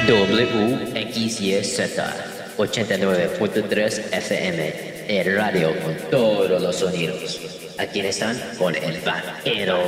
WXYZ 89.3 FM, el radio con todos los sonidos. Aquí están con el vaquero.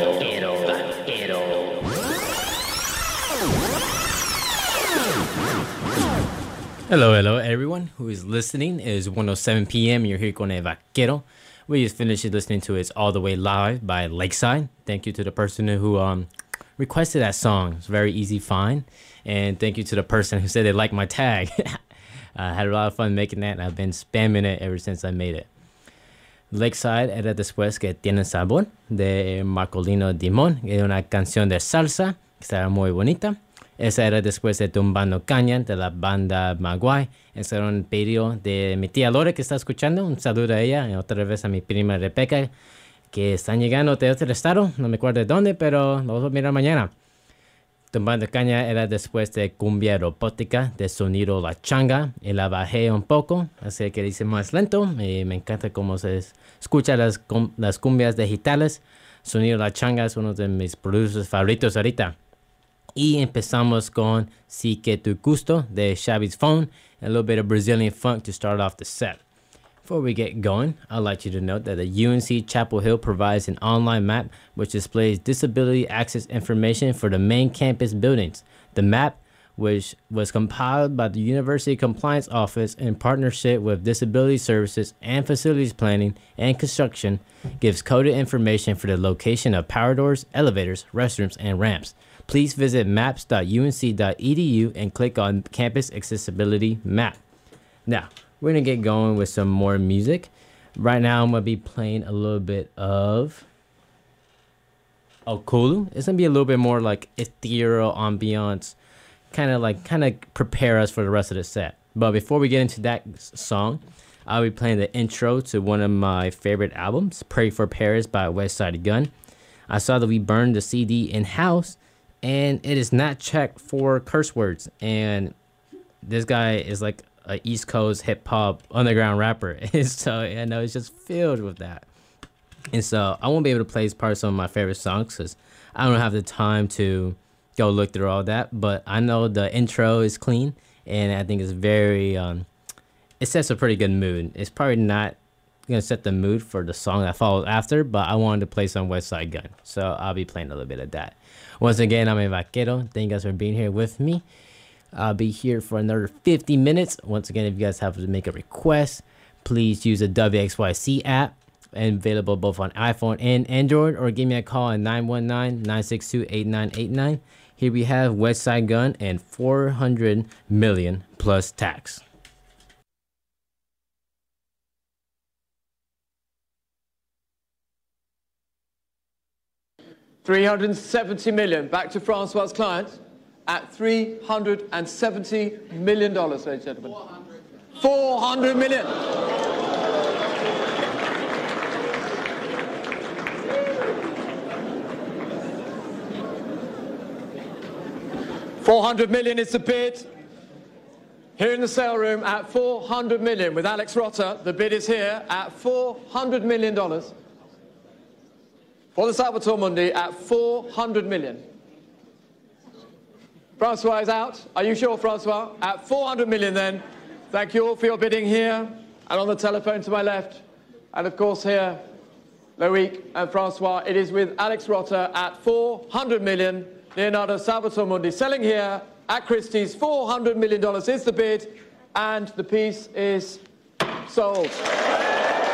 Hello, everyone who is listening. It is 1:07 p.m. You're here con El Vaquero. We just finished listening to It's All the Way Live by Lakeside. Thank you to the person who requested that song. It's very easy find. And thank you to the person who said they liked my tag. I had a lot of fun making that, and I've been spamming it ever since I made it. Lakeside era después que Tiene Sabor, de Marcolino Dimon, que era una canción de salsa, que estaba muy bonita. Esa era después de Tumbando Caña, de la banda Maguay. Ese era un pedido de mi tía Lore, que está escuchando. Un saludo a ella, y otra vez a mi prima Rebeca, que están llegando de otro estado. No me acuerdo de dónde, pero lo vamos a mirar mañana. Tumbando Caña era después de Cumbia Robótica, de Sonido La Changa, y la bajé un poco, así que dice más lento, y me encanta cómo se escucha las cumbias digitales. Sonido La Changa es uno de mis producers favoritos ahorita. Y empezamos con Si Que Tu Gusto, de Shabby's Phone, and a little bit of Brazilian funk to start off the set. Before we get going, I'd like you to note that the UNC Chapel Hill provides an online map which displays disability access information for the main campus buildings. The map, which was compiled by the University Compliance Office in partnership with Disability Services and Facilities Planning and Construction, gives coded information for the location of power doors, elevators, restrooms, and ramps. Please visit maps.unc.edu and click on Campus Accessibility Map. Now, we're going to get going with some more music. Right now, I'm going to be playing a little bit of Okulu. It's going to be a little bit more like ethereal ambiance, kind of prepare us for the rest of the set. But before we get into that song, I'll be playing the intro to one of my favorite albums, Pray for Paris by Westside Gunn. I saw that we burned the CD in-house, and it is not checked for curse words. And this guy is like a East Coast hip hop underground rapper, and so I know it's just filled with that. And so I won't be able to play part of some of my favorite songs because I don't have the time to go look through all that. But I know the intro is clean, and I think it's very it sets a pretty good mood. It's probably not gonna set the mood for the song that follows after, but I wanted to play some Westside Gunn, so I'll be playing a little bit of that. Once again, I'm El Vaquero. Thank you guys for being here with me. I'll be here for another 50 minutes. Once again, if you guys have to make a request, please use the WXYZ app, and available both on iPhone and Android, or give me a call at 919-962-8989. Here we have Westside Gunn and 400 million plus tax. $370 million. Back to Francois's client. At $370 million, ladies and gentlemen. 400 million. $400 million is the bid. Here in the sale room at $400 million with Alex Rotter. The bid is here at $400 million. For the Salvatore Mundi at $400 million. Francois is out. Are you sure, Francois? At 400 million then. Thank you all for your bidding here and on the telephone to my left. And of course here, Loic and Francois. It is with Alex Rotter at 400 million. Leonardo Salvatore Mundi selling here at Christie's. $400 million is the bid, and the piece is sold.